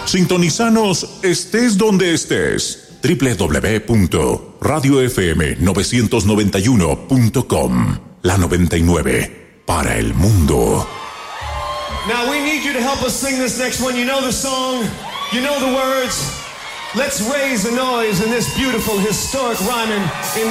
Sintonizanos estés donde estés. www.radiofm991.com. La 99 para el mundo. Now we need you to help us sing this next one. You know the song, you know the words. Let's raise the noise in this beautiful historic rhyming in